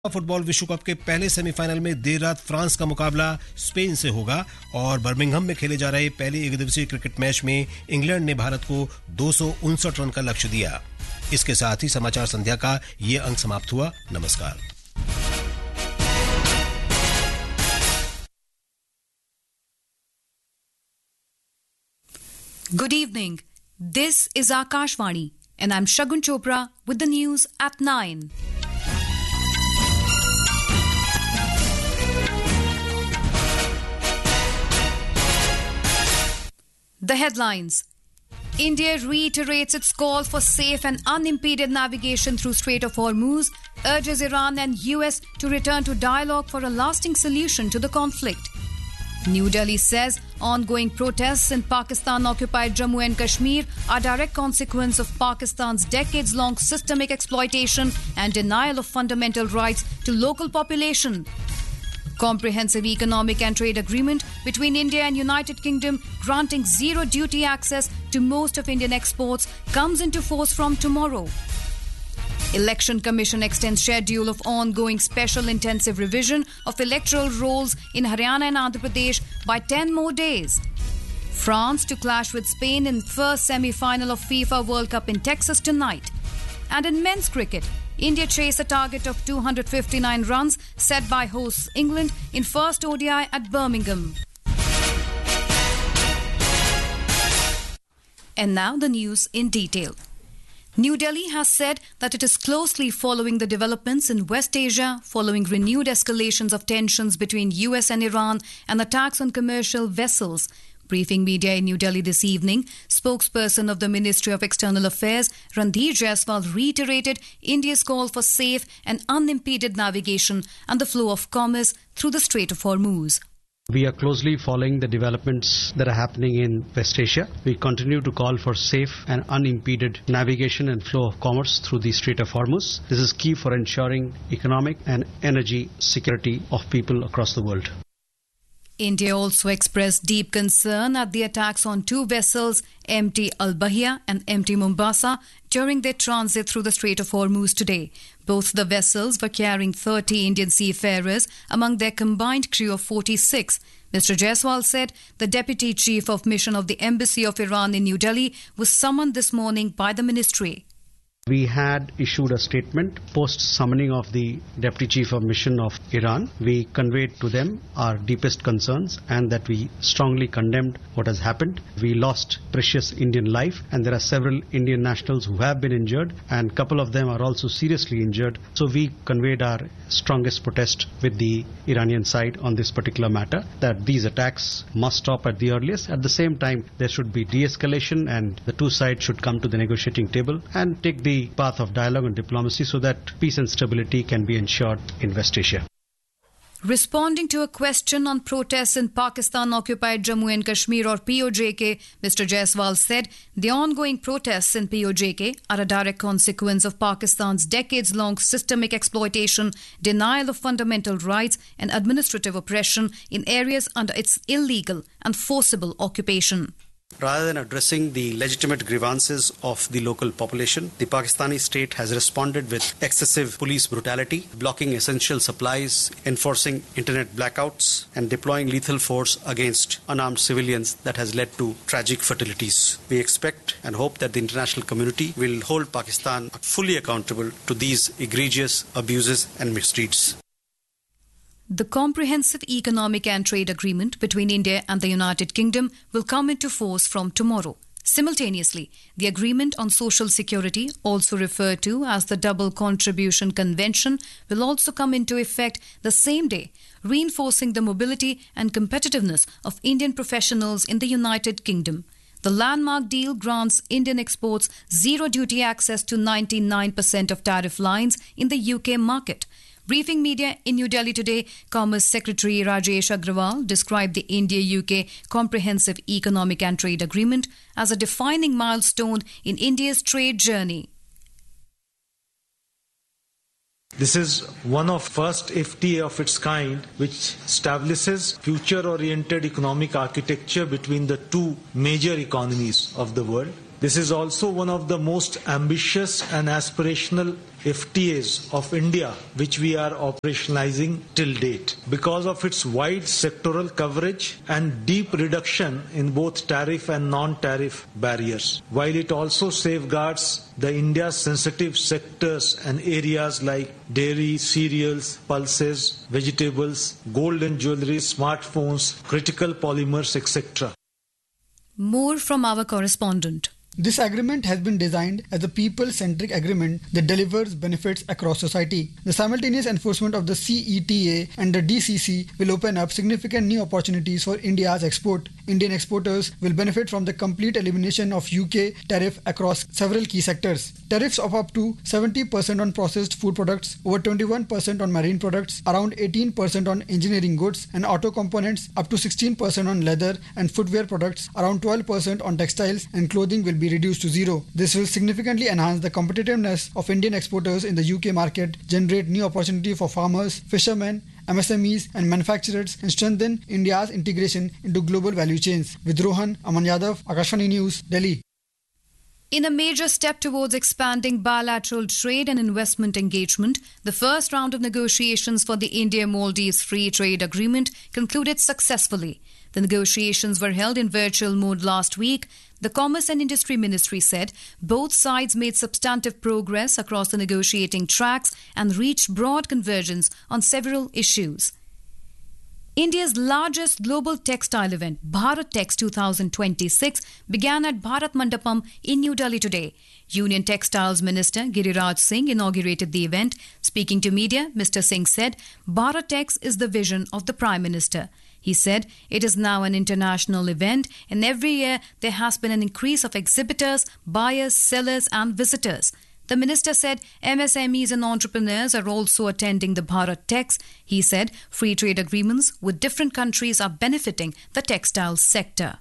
Football विश्व cup के पहले सेमीफाइनल में देर रात फ्रांस का मुकाबला स्पेन से होगा और बर्मिंघम में खेले जा रहे पहले एकदिवसीय क्रिकेट मैच में इंग्लैंड ने भारत को 259 रन का लक्ष्य दिया। इसके साथ ही समाचार संध्या का ये अंक समाप्त हुआ। नमस्कार। Good evening. This is Akashvani and I'm Shagun Chopra with the news at 9. The headlines. India reiterates its call for safe and unimpeded navigation through Strait of Hormuz, urges Iran and US to return to dialogue for a lasting solution to the conflict. New Delhi says ongoing protests in Pakistan-occupied Jammu and Kashmir are a direct consequence of Pakistan's decades-long systemic exploitation and denial of fundamental rights to local population. Comprehensive economic and trade agreement between India and United Kingdom granting zero duty access to most of Indian exports comes into force from tomorrow. Election Commission extends schedule of ongoing special intensive revision of electoral rolls in Haryana and Andhra Pradesh by 10 more days. France to clash with Spain in first semi-final of FIFA World Cup in Texas tonight. And in men's cricket, India chase a target of 259 runs set by hosts England in first ODI at Birmingham. And now the news in detail. New Delhi has said that it is closely following the developments in West Asia following renewed escalations of tensions between US and Iran and attacks on commercial vessels. Briefing media in New Delhi this evening, spokesperson of the Ministry of External Affairs, Randhir Jaiswal, reiterated India's call for safe and unimpeded navigation and the flow of commerce through the Strait of Hormuz. We are closely following the developments that are happening in West Asia. We continue to call for safe and unimpeded navigation and flow of commerce through the Strait of Hormuz. This is key for ensuring economic and energy security of people across the world. India also expressed deep concern at the attacks on two vessels, MT Al-Bahia and MT Mombasa, during their transit through the Strait of Hormuz today. Both the vessels were carrying 30 Indian seafarers among their combined crew of 46. Mr. Jaiswal said the Deputy Chief of Mission of the Embassy of Iran in New Delhi was summoned this morning by the ministry. We had issued a statement post-summoning of the Deputy Chief of Mission of Iran. We conveyed to them our deepest concerns and that we strongly condemned what has happened. We lost precious Indian life and there are several Indian nationals who have been injured and a couple of them are also seriously injured. So we conveyed our strongest protest with the Iranian side on this particular matter, that these attacks must stop at the earliest. At the same time, there should be de-escalation and the two sides should come to the negotiating table and take the path of dialogue and diplomacy so that peace and stability can be ensured in West Asia. Responding to a question on protests in Pakistan-occupied Jammu and Kashmir or POJK, Mr. Jaiswal said the ongoing protests in POJK are a direct consequence of Pakistan's decades-long systemic exploitation, denial of fundamental rights and administrative oppression in areas under its illegal and forcible occupation. Rather than addressing the legitimate grievances of the local population, the Pakistani state has responded with excessive police brutality, blocking essential supplies, enforcing internet blackouts, and deploying lethal force against unarmed civilians that has led to tragic fatalities. We expect and hope that the international community will hold Pakistan fully accountable to these egregious abuses and misdeeds. The Comprehensive Economic and Trade Agreement between India and the United Kingdom will come into force from tomorrow. Simultaneously, the Agreement on Social Security, also referred to as the Double Contribution Convention, will also come into effect the same day, reinforcing the mobility and competitiveness of Indian professionals in the United Kingdom. The landmark deal grants Indian exports zero duty access to 99% of tariff lines in the UK market. Briefing media in New Delhi today, Commerce Secretary Rajesh Agrawal described the India-UK Comprehensive Economic and Trade Agreement as a defining milestone in India's trade journey. This is one of first FTA of its kind which establishes future-oriented economic architecture between the two major economies of the world. This is also one of the most ambitious and aspirational FTAs of India, which we are operationalizing till date. Because of its wide sectoral coverage and deep reduction in both tariff and non-tariff barriers, while it also safeguards the India's sensitive sectors and areas like dairy, cereals, pulses, vegetables, gold and jewelry, smartphones, critical polymers, etc. More from our correspondent. This agreement has been designed as a people-centric agreement that delivers benefits across society. The simultaneous enforcement of the CETA and the DCC will open up significant new opportunities for India's export. Indian exporters will benefit from the complete elimination of UK tariff across several key sectors. Tariffs of up to 70% on processed food products, over 21% on marine products, around 18% on engineering goods and auto components, up to 16% on leather and footwear products, around 12% on textiles and clothing will be reduced to zero. This will significantly enhance the competitiveness of Indian exporters in the UK market, generate new opportunity for farmers, fishermen, MSMEs and manufacturers and strengthen India's integration into global value chains. With Rohan, Aman Yadav, Akashvani News, Delhi. In a major step towards expanding bilateral trade and investment engagement, the first round of negotiations for the India-Maldives Free Trade Agreement concluded successfully. The negotiations were held in virtual mode last week. The Commerce and Industry Ministry said both sides made substantive progress across the negotiating tracks and reached broad convergence on several issues. India's largest global textile event, BharatEx 2026, began at Bharat Mandapam in New Delhi today. Union Textiles Minister Giriraj Singh inaugurated the event. Speaking to media, Mr. Singh said, BharatEx is the vision of the Prime Minister. He said it is now an international event and every year there has been an increase of exhibitors, buyers, sellers and visitors. The minister said MSMEs and entrepreneurs are also attending the BharatEx. He said free trade agreements with different countries are benefiting the textile sector.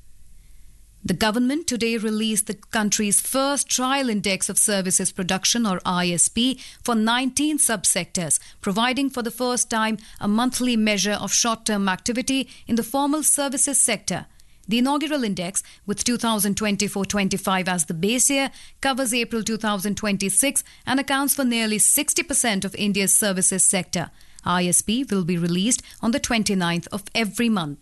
The government today released the country's first trial index of services production or ISP for 19 subsectors, providing for the first time a monthly measure of short-term activity in the formal services sector. The inaugural index, with 2024-25 as the base year, covers April 2026 and accounts for nearly 60% of India's services sector. ISP will be released on the 29th of every month.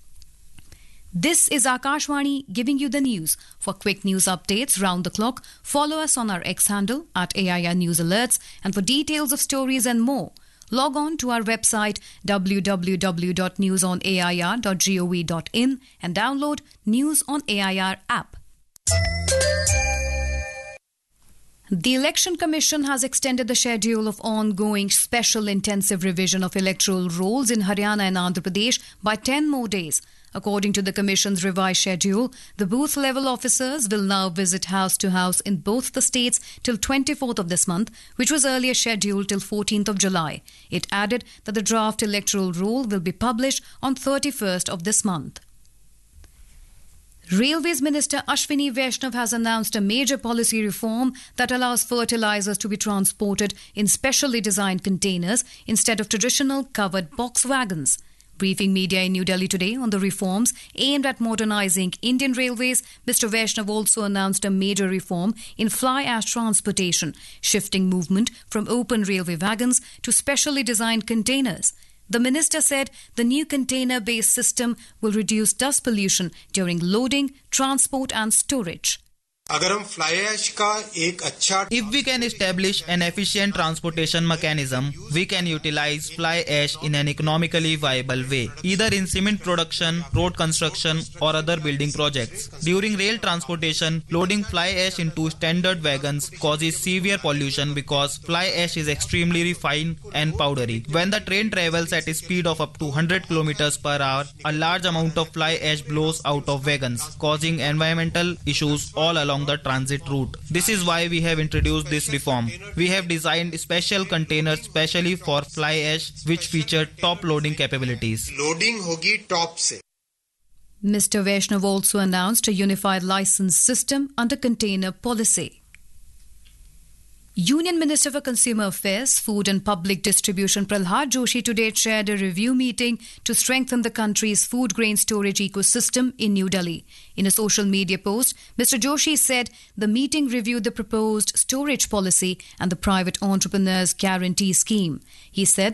This is Akashvani giving you the news. For quick news updates round the clock, follow us on our X handle at AIR News Alerts, and for details of stories and more, log on to our website www.newsonair.gov.in and download News on AIR app. The Election Commission has extended the schedule of ongoing special intensive revision of electoral rolls in Haryana and Andhra Pradesh by 10 more days. According to the Commission's revised schedule, the booth-level officers will now visit house to house in both the states till 24th of this month, which was earlier scheduled till 14th of July. It added that the draft electoral roll will be published on 31st of this month. Railways Minister Ashwini Vaishnav has announced a major policy reform that allows fertilizers to be transported in specially designed containers instead of traditional covered box wagons. Briefing media in New Delhi today on the reforms aimed at modernizing Indian Railways, Mr. Vaishnav also announced a major reform in fly ash transportation, shifting movement from open railway wagons to specially designed containers. The minister said the new container-based system will reduce dust pollution during loading, transport and storage. If we can establish an efficient transportation mechanism, we can utilize fly ash in an economically viable way, either in cement production, road construction or other building projects. During rail transportation, loading fly ash into standard wagons causes severe pollution because fly ash is extremely refined and powdery. When the train travels at a speed of up to 100 km per hour, a large amount of fly ash blows out of wagons, causing environmental issues all along the transit route. This is why we have introduced this reform. We have designed special containers specially for fly ash which feature top loading capabilities. Loading hogi top se. Mr. Vaishnav also announced a unified license system under container policy. Union Minister for Consumer Affairs, Food and Public Distribution Prahlad Joshi today chaired a review meeting to strengthen the country's food grain storage ecosystem in New Delhi. In a social media post, Mr. Joshi said the meeting reviewed the proposed storage policy and the private entrepreneurs guarantee scheme. He said